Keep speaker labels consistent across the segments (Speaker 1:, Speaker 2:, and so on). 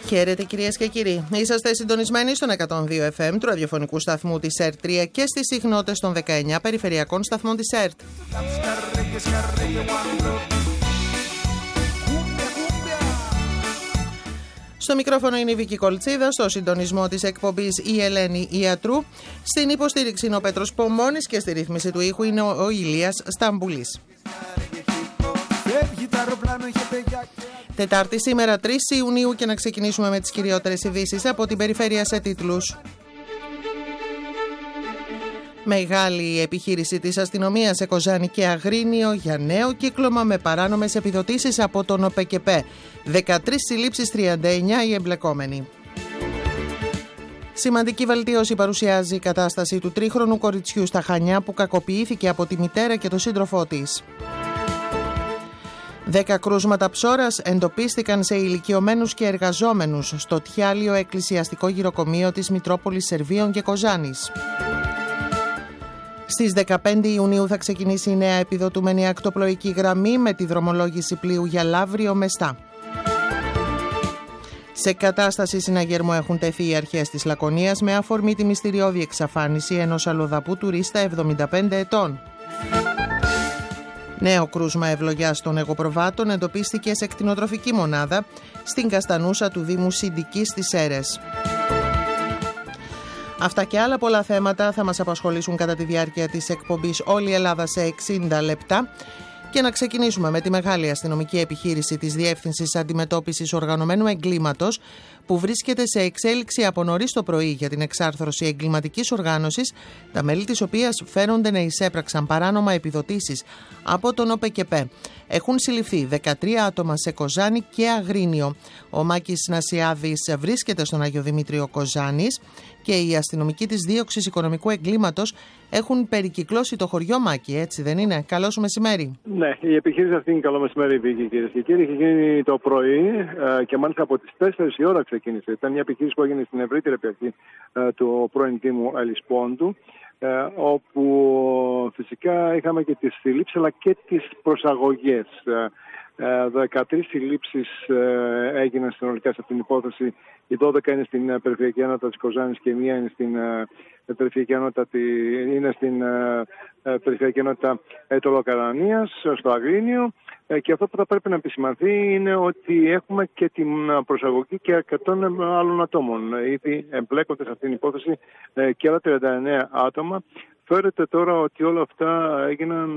Speaker 1: Χαίρετε κυρίες και κύριοι. Είσαστε συντονισμένοι στον 102 FM του ραδιοφωνικού σταθμού της ΕΡΤ3 και στις συχνότητες των 19 περιφερειακών σταθμών της ΕΡΤ. Στο μικρόφωνο είναι η Βίκη Κολτσίδα, στο συντονισμό της εκπομπής η Ελένη Ιατρού, στην υποστήριξη είναι ο Πέτρος Πομώνης και στη ρύθμιση του ήχου είναι ο Ηλίας Σταμπουλής. Τετάρτη σήμερα 3 Ιουνίου και να ξεκινήσουμε με τις κυριότερες ειδήσεις από την περιφέρεια σε τίτλους. Μεγάλη επιχείρηση της αστυνομίας σε Κοζάνη και Αγρίνιο για νέο κύκλωμα με παράνομες επιδοτήσεις από τον ΟΠΕΚΕΠΕ. 13 συλλήψεις, 39 οι εμπλεκόμενοι. Σημαντική βελτίωση παρουσιάζει η κατάσταση του τρίχρονου κοριτσιού στα Χανιά που κακοποιήθηκε από τη μητέρα και τον σύντροφό της. 10 κρούσματα ψώρας εντοπίστηκαν σε ηλικιωμένους και εργαζόμενους στο Τιάλιο Εκκλησιαστικό Γυροκομείο της Μητρόπολης Σερβίων και Κοζάνης. Στις 15 Ιουνίου θα ξεκινήσει η νέα επιδοτούμενη ακτοπλοϊκή γραμμή με τη δρομολόγηση πλοίου για Λαύριο Μεστά. Σε κατάσταση συναγερμού έχουν τεθεί οι αρχές της Λακωνίας με αφορμή τη μυστηριώδη εξαφάνιση ενός αλλοδαπού τουρίστα 75 ετών. Νέο κρούσμα ευλογιάς των εγωπροβάτων εντοπίστηκε σε κτηνοτροφική μονάδα στην Καστανούσα του Δήμου Συντικής στις Σέρρες. Αυτά και άλλα πολλά θέματα θα μας απασχολήσουν κατά τη διάρκεια της εκπομπής Όλη η Ελλάδα σε 60 λεπτά και να ξεκινήσουμε με τη μεγάλη αστυνομική επιχείρηση της Διεύθυνσης Αντιμετώπισης Οργανωμένου Εγκλήματος που βρίσκεται σε εξέλιξη από νωρίς το πρωί για την εξάρθρωση εγκληματικής οργάνωσης, τα μέλη της οποίας φέρονται να εισέπραξαν παράνομα επιδοτήσεις από τον ΟΠΕΚΕΠΕ. Έχουν συλληφθεί 13 άτομα σε Κοζάνη και Αγρίνιο. Ο Μάκης Νασιάδης βρίσκεται στον Άγιο Δημήτριο Κοζάνης και οι αστυνομικοί της δίωξης οικονομικού εγκλήματος έχουν περικυκλώσει το χωριό, Μάκη, έτσι δεν είναι? Καλώς μεσημέρι.
Speaker 2: Ναι, η επιχείρηση αυτή είναι καλό μεσημέρι, Βίκη, κυρίες και κύριοι. Είχε γίνει το πρωί και μάλιστα από τις 4 η ώρα ξεκίνησε. Ήταν μια επιχείρηση που έγινε στην ευρύτερη περιοχή του πρώην Δήμου Ελισπόντου, όπου φυσικά είχαμε και τις συλλήψεις αλλά και τις προσαγωγές. 13 συλλήψεις έγιναν συνολικά σε αυτήν την υπόθεση. Οι 12 είναι στην περιφερειακή ενότητα της Κοζάνης και μία είναι στην περιφερειακή ενότητα Τολοκαρανίας, στο Αγρίνιο. Και αυτό που θα πρέπει να επισημανθεί είναι ότι έχουμε και την προσαγωγή και αρκετών άλλων ατόμων. Ήδη εμπλέκονται σε αυτήν την υπόθεση και άλλα 39 άτομα. Φέρεται τώρα ότι όλα αυτά έγιναν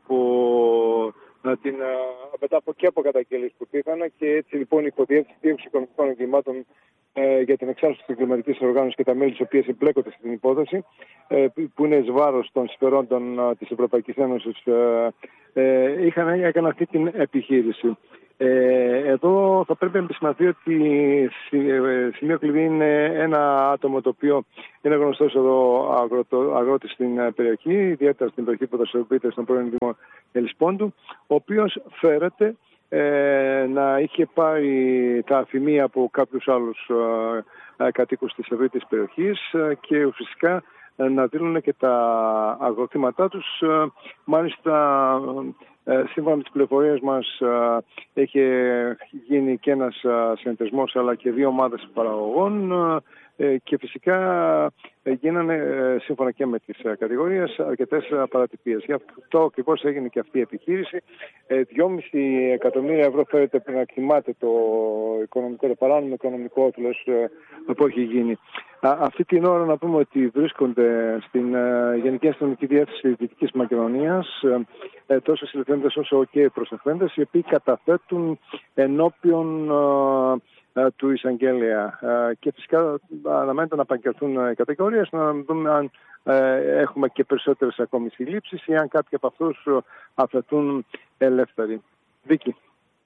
Speaker 2: μετά από καταγγελίες που πήγαν και έτσι λοιπόν η Υποδιεύθυνση Δίωξης Οικονομικών Εγκλημάτων για την εξάρτηση της εγκληματικής οργάνωσης και τα μέλη της οποίας εμπλέκονται στην υπόθεση, που είναι εις βάρος των συμφερόντων της Ευρωπαϊκής Ένωσης, έκανε αυτή την επιχείρηση. Εδώ θα πρέπει να επισημανθεί ότι σημείο κλειδί είναι ένα άτομο το οποίο είναι γνωστός εδώ αγρότης στην περιοχή, ιδιαίτερα στην περιοχή που δραστηριοποιείται στον πρώην Δήμο Ελισπόντου, ο οποίος φέρεται να είχε πάρει τα αφημία από κάποιους άλλους κατοίκους της ευρύτερης περιοχής και φυσικά να δίνουν και τα αγροκτήματά τους. Μάλιστα, σύμφωνα με τις πληροφορίες μας, έχει γίνει και ένας συνεταιρισμός αλλά και 2 ομάδες παραγωγών και φυσικά γίνανε, σύμφωνα και με τις κατηγορίες, αρκετές παρατυπίες. Γι' αυτό ακριβώς έγινε και αυτή η επιχείρηση. 2,5 εκατομμύρια ευρώ φέρεται να εκτιμάται το παράνομο οικονομικό όφελος που έχει γίνει. Αυτή την ώρα να πούμε ότι βρίσκονται στην Γενική Αστυνομική Διεύθυνση Δυτικής Μακεδονίας τόσο συλληφθέντες όσο και προσεχθέντες, οι οποίοι καταθέτουν ενώπιον του εισαγγέλια και φυσικά αναμένεται να απαγγελθούν οι κατηγορίες, να δούμε αν έχουμε και περισσότερες ακόμη συλλήψεις ή αν κάποιοι από αυτούς αφαιθούν ελεύθεροι. Βίκη.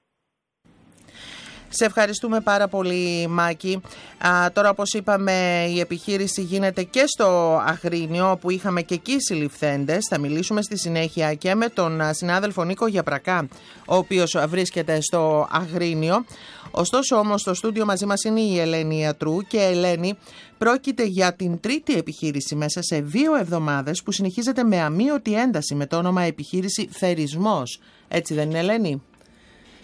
Speaker 1: Σε ευχαριστούμε πάρα πολύ, Μάκη. Τώρα, όπως είπαμε, η επιχείρηση γίνεται και στο Αγρίνιο, όπου είχαμε και εκεί συλληφθέντες. Θα μιλήσουμε στη συνέχεια και με τον συνάδελφο Νίκο Γιαπρακά, ο οποίος βρίσκεται στο Αγρίνιο. Ωστόσο, όμως, στο στούντιο μαζί μας είναι η Ελένη Ιατρού και Ελένη, πρόκειται για την τρίτη επιχείρηση μέσα σε 2 εβδομάδες που συνεχίζεται με αμείωτη ένταση με το όνομα επιχείρηση Θερισμός. Έτσι δεν είναι, Ελένη?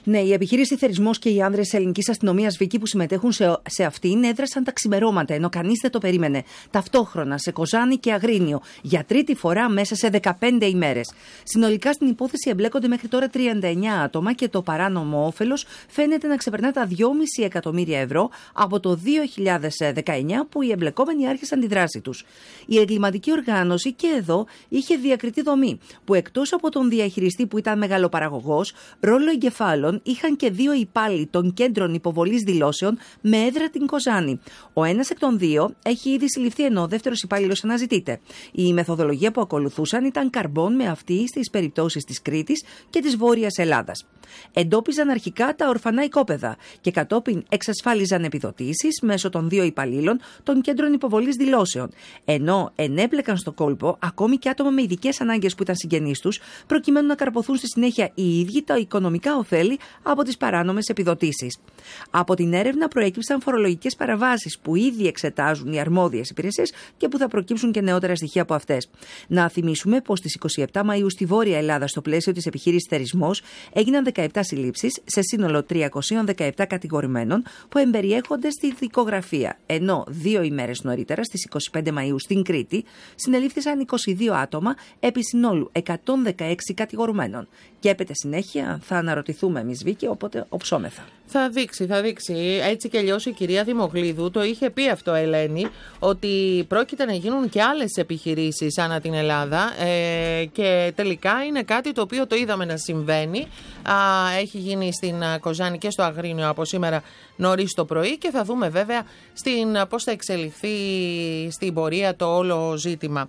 Speaker 3: Ναι, η επιχείρηση Θερισμός και οι άνδρες της ελληνικής αστυνομίας, Βίκη, που συμμετέχουν σε αυτήν, έδρασαν τα ξημερώματα, ενώ κανείς δεν το περίμενε. Ταυτόχρονα σε Κοζάνη και Αγρίνιο, για τρίτη φορά μέσα σε 15 ημέρες. Συνολικά στην υπόθεση εμπλέκονται μέχρι τώρα 39 άτομα και το παράνομο όφελος φαίνεται να ξεπερνά τα 2,5 εκατομμύρια ευρώ από το 2019 που οι εμπλεκόμενοι άρχισαν τη δράση τους. Η εγκληματική οργάνωση και εδώ είχε διακριτή δομή, που εκτός από τον διαχειριστή που ήταν μεγαλοπαραγωγός, ρόλο εγκεφάλων είχαν και 2 υπάλληλοι των κέντρων υποβολής δηλώσεων με έδρα την Κοζάνη. Ο ένας εκ των 2 έχει ήδη συλληφθεί, ενώ ο δεύτερος υπάλληλος αναζητείται. Η μεθοδολογία που ακολουθούσαν ήταν καρμπών με αυτή στις περιπτώσεις της Κρήτης και της Βόρειας Ελλάδας. Εντόπιζαν αρχικά τα ορφανά οικόπεδα και κατόπιν εξασφάλιζαν επιδοτήσεις μέσω των 2 υπαλλήλων των κέντρων υποβολής δηλώσεων. Ενώ ενέπλεκαν στο κόλπο ακόμη και άτομα με ειδικές ανάγκες που ήταν συγγενείς τους, προκειμένου να καρποθούν στη συνέχεια οι ίδιοι τα οικονομικά ωφέλη από τις παράνομες επιδοτήσεις. Από την έρευνα προέκυψαν φορολογικές παραβάσεις που ήδη εξετάζουν οι αρμόδιες υπηρεσίες και που θα προκύψουν και νεότερα στοιχεία από αυτές. Να θυμίσουμε πως στις 27 Μαΐου στη Βόρεια Ελλάδα, στο πλαίσιο της επιχείρησης Θερισμός, έγιναν 17 συλλήψεις σε σύνολο 317 κατηγορουμένων που εμπεριέχονται στη δικογραφία. Ενώ 2 ημέρες νωρίτερα, στις 25 Μαΐου στην Κρήτη, συνελήφθησαν 22 άτομα επί συνόλου 116 κατηγορουμένων. Και έπεται συνέχεια, θα αναρωτηθούμε εμείς, Βίκη, οπότε οψόμεθα.
Speaker 1: Θα δείξει. Έτσι κι αλλιώς η κυρία Δημοκλίδου το είχε πει αυτό, Ελένη, ότι πρόκειται να γίνουν και άλλες επιχειρήσεις ανά την Ελλάδα και τελικά είναι κάτι το οποίο το είδαμε να συμβαίνει. Έχει γίνει στην Κοζάνη και στο Αγρίνιο από σήμερα νωρίς το πρωί και θα δούμε βέβαια πώς θα εξελιχθεί στην πορεία το όλο ζήτημα.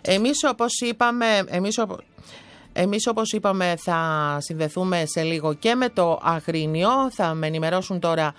Speaker 1: Εμείς όπως είπαμε θα συνδεθούμε σε λίγο και με το Αγρίνιο, θα με ενημερώσουν τώρα.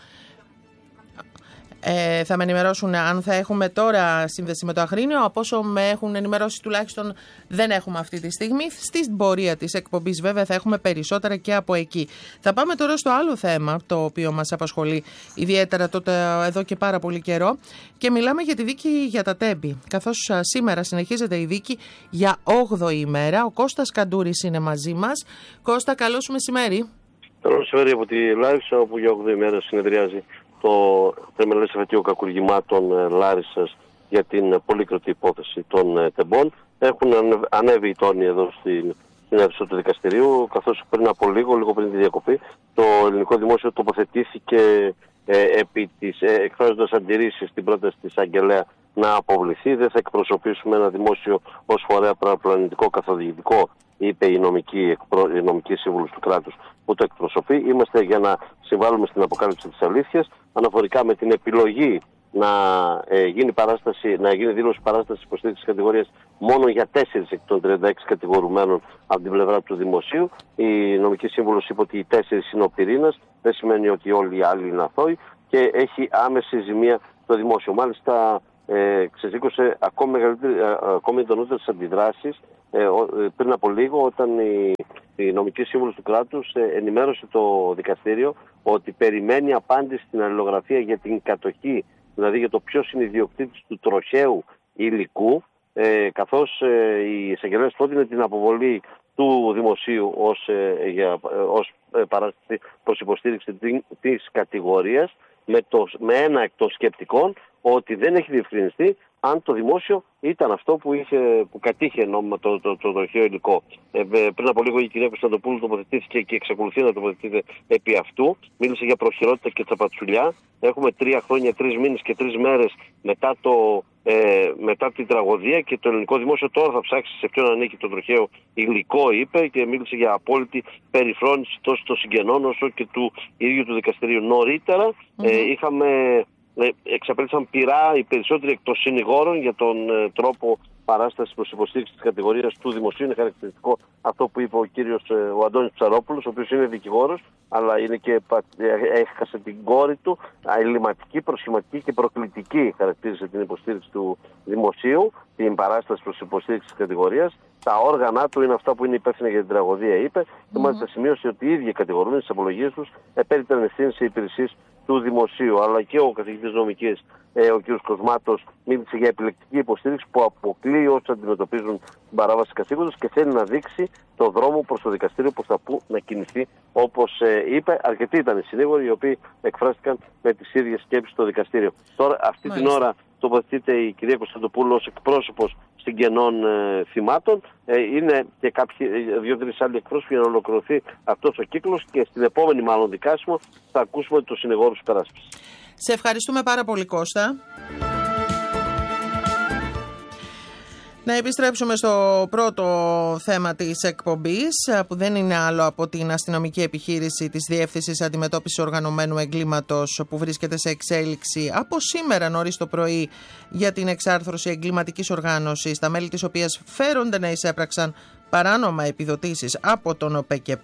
Speaker 1: Θα με ενημερώσουν αν θα έχουμε τώρα σύνδεση με το Αγρίνιο. Από όσο με έχουν ενημερώσει τουλάχιστον δεν έχουμε αυτή τη στιγμή. Στην πορεία της εκπομπής βέβαια θα έχουμε περισσότερα και από εκεί. Θα πάμε τώρα στο άλλο θέμα το οποίο μας απασχολεί ιδιαίτερα εδώ και πάρα πολύ καιρό και μιλάμε για τη δίκη για τα Τέμπη. Καθώς σήμερα συνεχίζεται η δίκη για 8η ημέρα. Ο Κώστας Καντούρης είναι μαζί μας. Κώστα, καλό σου μεσημέρι.
Speaker 4: Καλό μεσημέρι από τη Λάρισα, όπου για 8η ημέρα συνεδριάζει το τριμελές εφετείο κακουργημάτων Λάρισσας για την πολύκροτη υπόθεση των Τεμπών. Έχουν ανέβει οι τόνοι εδώ στην αίθουσα του δικαστηρίου, καθώς πριν από λίγο πριν τη διακοπή, το ελληνικό δημόσιο τοποθετήθηκε εκφράζοντας αντιρρήσεις στην πρόταση της Αγγελέα να αποβληθεί. Δεν θα εκπροσωπήσουμε ένα δημόσιο ως φορέα παραπλανητικό καθοδηγητικό, είπε η νομική σύμβουλος του κράτους που το εκπροσωπεί. Είμαστε για να συμβάλλουμε στην αποκάλυψη της αλήθειας αναφορικά με την επιλογή να γίνει δήλωση παράστασης υποστήριξης κατηγορίας μόνο για 4 εκ των 36 κατηγορουμένων από την πλευρά του δημοσίου. Η νομική σύμβουλος είπε ότι οι 4 είναι ο πυρήνας, δεν σημαίνει ότι όλοι οι άλλοι είναι αθώοι και έχει άμεση ζημία το δημόσιο. Μάλιστα ξεσήκωσε ακόμη εντονότερες αντιδράσεις πριν από λίγο, όταν η νομική σύμβουλος του κράτους ενημέρωσε το δικαστήριο ότι περιμένει απάντηση στην αλληλογραφία για την κατοχή, δηλαδή για το ποιος είναι ιδιοκτήτης του τροχαίου υλικού, καθώς η εισαγγελέας πρότεινε την αποβολή του δημοσίου ως παράσταση προς υποστήριξη της κατηγορίας, με ένα εκ των σκεπτικών ότι δεν έχει διευκρινιστεί αν το δημόσιο ήταν αυτό που κατήχε νόμιμα το τροχαίο υλικό. Πριν από λίγο η κυρία Κωνσταντοπούλου τοποθετήθηκε και εξακολουθεί να τοποθετείται επί αυτού. Μίλησε για προχειρότητα και τσαπατσουλιά. Έχουμε 3 χρόνια, 3 μήνες και 3 μέρες μετά την τραγωδία και το ελληνικό δημόσιο τώρα θα ψάξει σε ποιον ανήκει το τροχαίο υλικό, είπε, και μίλησε για απόλυτη περιφρόνηση τόσο των συγγενών όσο και του ίδιου του δικαστηρίου. Νωρίτερα εξαπέλυσαν πειρά οι περισσότεροι εκ των συνηγόρων για τον τρόπο παράσταση προς υποστήριξη της κατηγορίας του δημοσίου. Είναι χαρακτηριστικό αυτό που είπε ο Αντώνης Ψαρόπουλος, ο οποίος είναι δικηγόρος, αλλά έχασε την κόρη του, ελληματική, προσχηματική και προκλητική χαρακτήρισε την υποστήριξη του δημοσίου, την παράσταση προς υποστήριξη της κατηγορίας. Τα όργανα του είναι αυτά που είναι υπεύθυνα για την τραγωδία, είπε, και μάλιστα σημείωσε ότι οι ίδιοι κατηγορούμενοι στις απολογίες τους επέριπταν ευθύνη σε υπηρεσίες του Δημοσίου, αλλά και ο καθηγητής νομικής, ο κ. Κοσμάτος, μίλησε για επιλεκτική υποστήριξη που αποκλείει όσους αντιμετωπίζουν την παράβαση καθήκοντος και θέλει να δείξει το δρόμο προς το δικαστήριο προς τα που να κινηθεί, όπως είπε. Αρκετοί ήταν οι συνήγοροι οι οποίοι εκφράστηκαν με τις ίδιες σκέψεις στο δικαστήριο. Τώρα, αυτή την ώρα, τοποθετείται η κυρία Κωνσταντοπούλου ως εκπρόσωπος συγγενών θυμάτων. Είναι και κάποιοι 2-3 άλλοι εκπρόσωποι για να ολοκληρωθεί αυτός ο κύκλος και στην επόμενη μάλλον δικάσιμο θα ακούσουμε τους συνηγόρους υπεράσπισης.
Speaker 1: Σε ευχαριστούμε πάρα πολύ, Κώστα. Να επιστρέψουμε στο πρώτο θέμα της εκπομπής, που δεν είναι άλλο από την αστυνομική επιχείρηση της Διεύθυνσης Αντιμετώπισης Οργανωμένου Εγκλήματος, που βρίσκεται σε εξέλιξη από σήμερα νωρίς το πρωί για την εξάρθρωση εγκληματικής οργάνωσης, τα μέλη της οποίας φέρονται να εισέπραξαν παράνομα επιδοτήσεις από τον ΟΠΕΚΕΠ.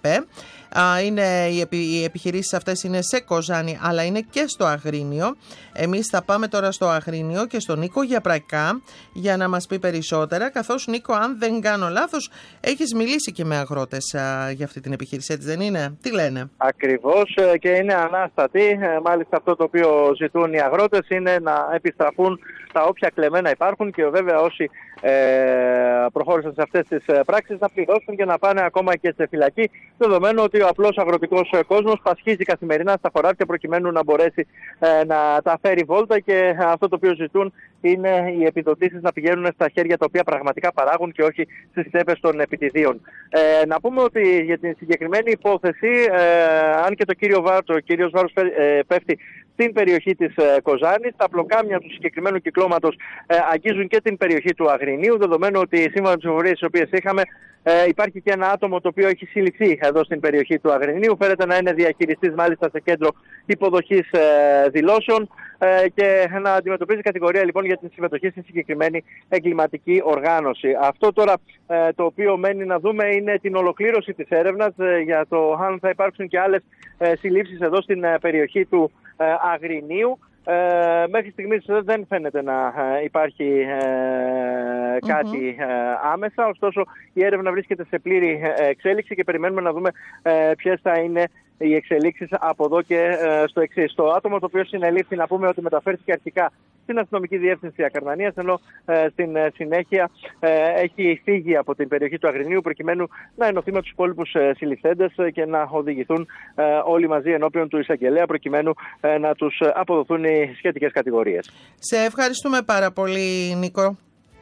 Speaker 1: Οι επιχειρήσεις αυτές είναι σε Κοζάνη, αλλά είναι και στο Αγρίνιο. Εμείς θα πάμε τώρα στο Αγρίνιο και στον Νίκο Γιαπρακά για να μας πει περισσότερα, καθώς, Νίκο, αν δεν κάνω λάθος, έχεις μιλήσει και με αγρότες για αυτή την επιχείρηση, έτσι δεν είναι? Τι λένε?
Speaker 5: Ακριβώς, και είναι ανάστατη. Μάλιστα αυτό το οποίο ζητούν οι αγρότες είναι να επιστραφούν τα όποια κλεμμένα υπάρχουν και βέβαια όσοι προχώρησαν σε αυτές τις πράξεις να πληρώσουν και να πάνε ακόμα και σε φυλακή, δεδομένου ότι ο απλός αγροτικός κόσμος πασχίζει καθημερινά στα χωράφια προκειμένου να μπορέσει να τα φέρει βόλτα, και αυτό το οποίο ζητούν είναι οι επιδοτήσεις να πηγαίνουν στα χέρια τα οποία πραγματικά παράγουν και όχι στις τσέπες των επιτιδίων. Να πούμε ότι για την συγκεκριμένη υπόθεση, αν και ο κύριος Βάρος πέφτει στην περιοχή της Κοζάνης, τα πλοκάμια του συγκεκριμένου κυκλώματος αγγίζουν και την περιοχή του Αγρινίου, δεδομένου ότι σύμφωνα με τις πληροφορίες τις οποίες είχαμε, υπάρχει και ένα άτομο το οποίο έχει συλληφθεί εδώ στην περιοχή του Αγρινίου. Φέρεται να είναι διαχειριστής μάλιστα σε κέντρο υποδοχής δηλώσεων και να αντιμετωπίζει κατηγορία λοιπόν για την συμμετοχή στη συγκεκριμένη εγκληματική οργάνωση. Αυτό τώρα το οποίο μένει να δούμε είναι την ολοκλήρωση της έρευνας για το αν θα υπάρξουν και άλλες συλλήψεις εδώ στην περιοχή του Αγρινίου. Μέχρι στιγμής δεν φαίνεται να υπάρχει κάτι άμεσα, ωστόσο η έρευνα βρίσκεται σε πλήρη εξέλιξη και περιμένουμε να δούμε ποιες θα είναι οι εξελίξεις από εδώ και στο εξής. Το άτομο το οποίο συνελήφθη, να πούμε ότι μεταφέρθηκε αρχικά στην αστυνομική διεύθυνση Ακαρνανίας, ενώ στην συνέχεια έχει φύγει από την περιοχή του Αγρινίου προκειμένου να ενωθεί με τους υπόλοιπους συλληφθέντες και να οδηγηθούν όλοι μαζί ενώπιον του εισαγγελέα προκειμένου να τους αποδοθούν οι σχετικές κατηγορίες.
Speaker 1: Σε ευχαριστούμε πάρα πολύ, Νίκο.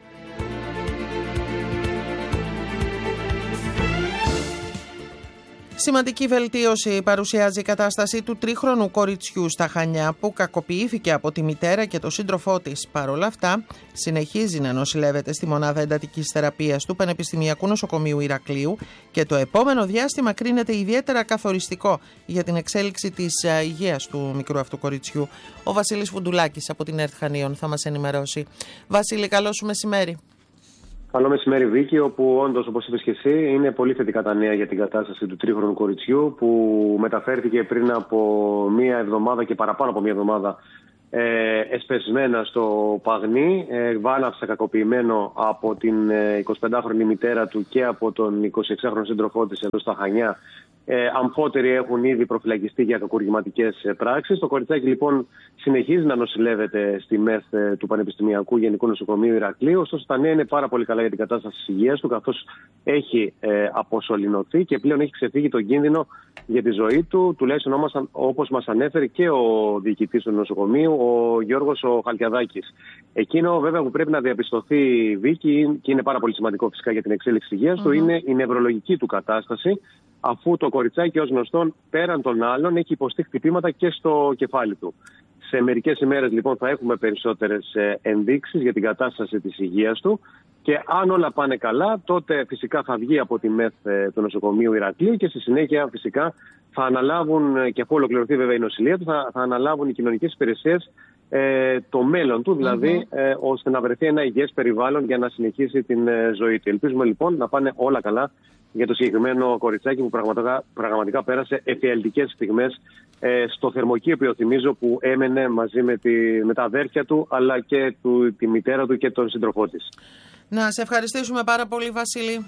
Speaker 1: Σημαντική βελτίωση παρουσιάζει η κατάσταση του τρίχρονου κοριτσιού στα Χανιά, που κακοποιήθηκε από τη μητέρα και τον σύντροφό της. Παρ' όλα αυτά, συνεχίζει να νοσηλεύεται στη μονάδα εντατικής θεραπείας του Πανεπιστημιακού Νοσοκομείου Ηρακλείου και το επόμενο διάστημα κρίνεται ιδιαίτερα καθοριστικό για την εξέλιξη της υγείας του μικρού αυτού κοριτσιού. Ο Βασίλης Φουντουλάκης από την ΕΡΤ Χανίων θα μας ενημερώσει. Βασίλη, καλό σου μεσημέρι.
Speaker 6: Καλό μεσημέρι, Βίκη, όπου όντως, όπως είπες και εσύ, είναι πολύ θετικά τα νέα για την κατάσταση του τρίχρονου κοριτσιού, που μεταφέρθηκε πριν από μία εβδομάδα και παραπάνω από μία εβδομάδα εσπεσμένα στο Παγνί, βάναυσα κακοποιημένο από την 25χρονη μητέρα του και από τον 26χρονο σύντροφό της εδώ στα Χανιά. Αμφότεροι έχουν ήδη προφυλακιστεί για κακουργηματικές πράξεις. Το κοριτσάκι λοιπόν συνεχίζει να νοσηλεύεται στη ΜΕΘ του Πανεπιστημιακού Γενικού Νοσοκομείου Ηρακλείου. Ωστόσο, τα νέα είναι πάρα πολύ καλά για την κατάσταση της υγείας του, καθώς έχει αποσωληνωθεί και πλέον έχει ξεφύγει τον κίνδυνο για τη ζωή του, τουλάχιστον όπως μας ανέφερε και ο διοικητής του νοσοκομείου, ο Γιώργος ο Χαλκιαδάκης. Εκείνο βέβαια που πρέπει να διαπιστωθεί, Βίκη, και είναι πάρα πολύ σημαντικό φυσικά για την εξέλιξη της υγείας του, είναι η νευρολογική του κατάσταση, αφού το κοριτσάκι ως γνωστόν πέραν των άλλων έχει υποστεί χτυπήματα και στο κεφάλι του. Σε μερικές ημέρες λοιπόν θα έχουμε περισσότερες ενδείξεις για την κατάσταση της υγείας του και αν όλα πάνε καλά, τότε φυσικά θα βγει από τη ΜΕΘ του νοσοκομείου Ηρακλείου και στη συνέχεια φυσικά θα αναλάβουν, και αφού ολοκληρωθεί βέβαια η νοσηλεία του, θα αναλάβουν οι κοινωνικές υπηρεσίες το μέλλον του, δηλαδή ώστε να βρεθεί ένα υγιές περιβάλλον για να συνεχίσει την ζωή του. Ελπίζουμε λοιπόν να πάνε όλα καλά για το συγκεκριμένο κοριτσάκι που πραγματικά πέρασε εφιαλτικές στιγμές στο θερμοκήπιο, θυμίζω, που έμενε μαζί με τα αδέρφια του, αλλά και τη μητέρα του και τον σύντροφό της.
Speaker 1: Να σε ευχαριστήσουμε πάρα πολύ, Βασίλη.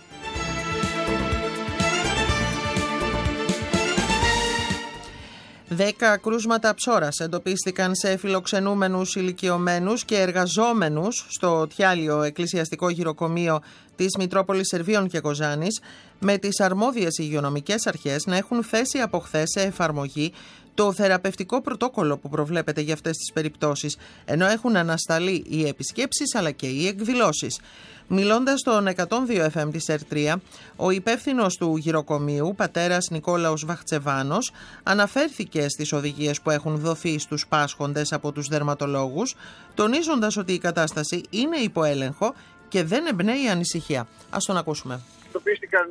Speaker 1: 10 κρούσματα ψώρας εντοπίστηκαν σε φιλοξενούμενους ηλικιωμένους και εργαζόμενους στο Τιάλιο Εκκλησιαστικό Γυροκομείο της Μητρόπολης Σερβίων και Κοζάνης, με τις αρμόδιες υγειονομικές αρχές να έχουν θέσει από χθες σε εφαρμογή το θεραπευτικό πρωτόκολλο που προβλέπεται για αυτές τις περιπτώσεις, ενώ έχουν ανασταλεί οι επισκέψεις αλλά και οι εκδηλώσεις. Μιλώντας στον 102 FM της ΕΡΤ3, ο υπεύθυνος του γυροκομείου, πατέρας Νικόλαος Βαχτσεβάνος, αναφέρθηκε στις οδηγίες που έχουν δοθεί στους πάσχοντες από τους δερματολόγους, τονίζοντας ότι η κατάσταση είναι υπό έλεγχο και δεν εμπνέει ανησυχία. Ας τον ακούσουμε.
Speaker 7: Εντοπίστηκαν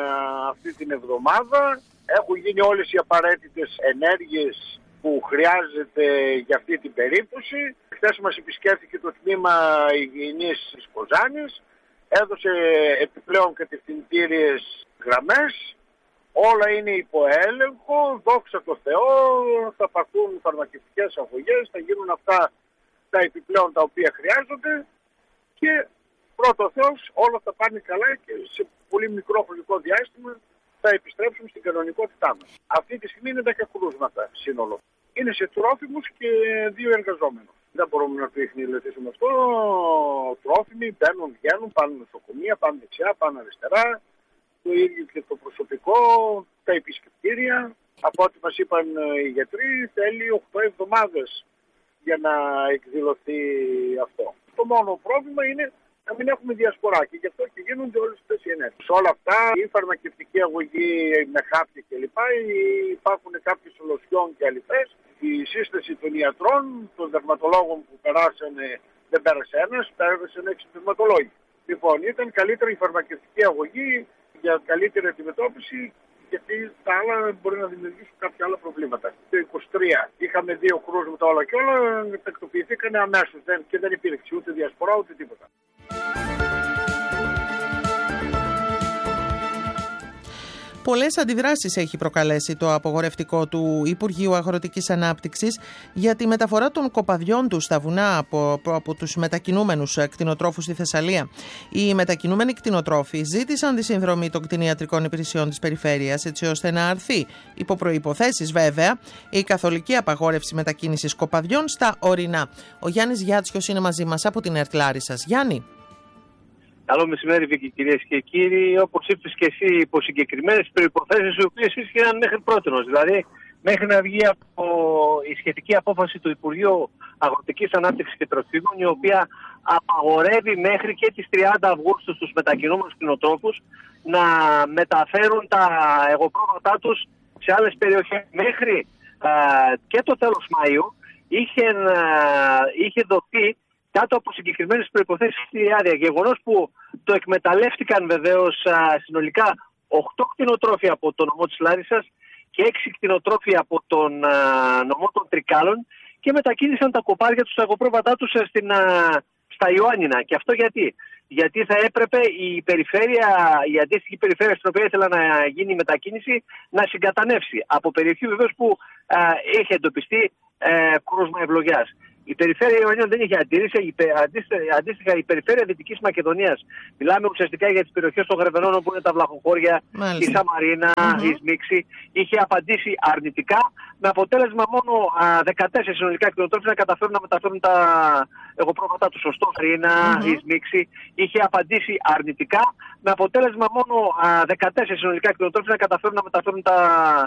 Speaker 7: αυτή την εβδομάδα, έχουν γίνει όλες οι απαραίτητες ενέργειες που χρειάζεται για αυτή την περίπτωση. Χθες μας επισκέφθηκε το τμήμα υγιεινής της Κοζάνης, έδωσε επιπλέον κατευθυντήριες γραμμές, όλα είναι υπό έλεγχο, δόξα τω Θεώ, θα πάρθουν φαρμακευτικές αγωγές, θα γίνουν αυτά τα επιπλέον τα οποία χρειάζονται και πρώτο Θεός όλα θα πάνε καλά και σε πολύ μικρό χρονικό διάστημα θα επιστρέψουμε στην κανονικότητά μας. Αυτή τη στιγμή είναι 10 κρούσματα σύνολο. Είναι σε τρόφιμους και 2 εργαζόμενους. Δεν μπορούμε να το ιχνηλετήσουμε αυτό. Τρόφιμοι μπαίνουν, βγαίνουν, πάνε νοσοκομεία, πάνε δεξιά, πάνε αριστερά. Το ίδιο και το προσωπικό, τα επισκεπτήρια. Από ό,τι μας είπαν οι γιατροί, θέλει 8 εβδομάδες για να εκδηλωθεί αυτό. Το μόνο πρόβλημα είναι να μην έχουμε διασπορά και γι' αυτό και γίνονται όλες αυτές οι ενέργειες. Σε όλα αυτά, η φαρμακευτική αγωγή με χάπια κλπ. Υπάρχουν κάποιες λοσιόν και αληθές. Η σύσταση των ιατρών, των δερματολόγων που περάσανε, δεν πέρασε ένας, πέρασαν 6 δερματολόγοι. Λοιπόν, ήταν καλύτερη η φαρμακευτική αγωγή για καλύτερη αντιμετώπιση, γιατί τα άλλα μπορεί να δημιουργήσουν κάποια άλλα προβλήματα. Το 23 είχαμε 2 κρούσματα όλα και όλα, τακτοποιηθήκανε αμέσως και δεν υπήρξε ούτε διασπορά ούτε τίποτα.
Speaker 1: Πολλές αντιδράσεις έχει προκαλέσει το απογορευτικό του Υπουργείου Αγροτικής Ανάπτυξης για τη μεταφορά των κοπαδιών του στα βουνά από τους μετακινούμενους κτηνοτρόφους στη Θεσσαλία. Οι μετακινούμενοι κτηνοτρόφοι ζήτησαν τη συνδρομή των κτηνιατρικών υπηρεσιών της περιφέρειας, έτσι ώστε να αρθεί, υπό προϋποθέσεις βέβαια, η καθολική απαγόρευση μετακίνησης κοπαδιών στα ορεινά. Ο Γιάννης Γιάτσιος είναι μαζί μας από την ΕΡΤ Λάρισσας. Γιάννη.
Speaker 5: Καλό μεσημέρι, Βίκη, κυρίες και κύριοι. Όπως είπες και εσύ, υπό συγκεκριμένες προϋποθέσεις, οι οποίες ίσχυαν μέχρι πρότινος. Δηλαδή, μέχρι να βγει από η σχετική απόφαση του Υπουργείου Αγροτικής Ανάπτυξης και Τροφίμων, η οποία απαγορεύει μέχρι και τις 30 Αυγούστου στους μετακινούμενους κτηνοτρόφους να μεταφέρουν τα εγωπρόβατά τους σε άλλες περιοχές. Μέχρι και το τέλος Μαΐου είχε δοθεί κάτω από συγκεκριμένες προϋποθέσεις στη άδεια. Γεγονός που το εκμεταλλεύτηκαν βεβαίως συνολικά 8 κτηνοτρόφοι από το νομό της Λάρισσας και 6 κτηνοτρόφοι από τον νομό των Τρικάλων και μετακίνησαν τα κοπάδια τους, τα εγωπρόβατά τους στα Ιωάννινα. Και αυτό γιατί θα έπρεπε η αντίστοιχη περιφέρεια στην οποία ήθελα να γίνει η μετακίνηση να συγκατανεύσει από περιοχή βεβαίως που είχε εντοπιστεί κρούσμα ευλογιάς. Η περιφέρεια Ιωαννίνων δεν είχε αντίρρηση. Αντίστοιχα, η περιφέρεια Δυτικής Μακεδονίας, μιλάμε ουσιαστικά για τις περιοχές των Γρεβενών όπου είναι τα βλαχοχώρια, η Σαμαρίνα, η Σμίξη, είχε απαντήσει αρνητικά, με αποτέλεσμα μόνο 14 συνολικά κτηνοτρόφοι να καταφέρουν να μεταφέρουν τα εγωπρόβατά τους. Σωστό, η Σμίξη, είχε απαντήσει αρνητικά, με αποτέλεσμα μόνο 14 συνολικά κτηνοτρόφοι να καταφέρουν να μεταφέρουν τα